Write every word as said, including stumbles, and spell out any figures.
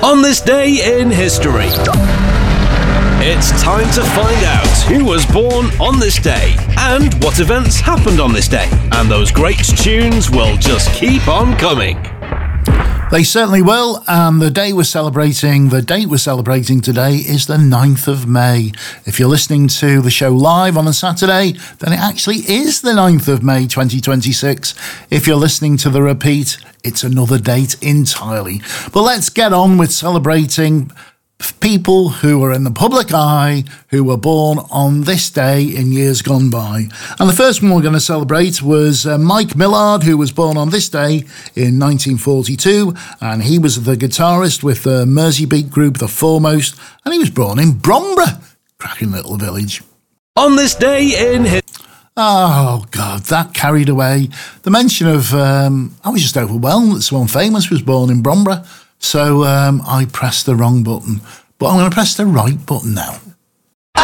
On this day in history, it's time to find out who was born on this day and what events happened on this day. And those great tunes will just keep on coming. They certainly will, and the day we're celebrating, the date we're celebrating today is the ninth of May. If you're listening to the show live on a Saturday, then it actually is the ninth of May twenty twenty-six. If you're listening to the repeat, it's another date entirely. But let's get on with celebrating people who are in the public eye, who were born on this day in years gone by. And the first one we're going to celebrate was uh, Mike Millard, who was born on this day in nineteen forty-two, and he was the guitarist with the Merseybeat group The Foremost, and he was born in Bromborough, cracking little village. On this day in history. Oh, God, that carried away. The mention of, um, I was just overwhelmed that someone famous was born in Bromborough. So um, I pressed the wrong button, but I'm going to press the right button now.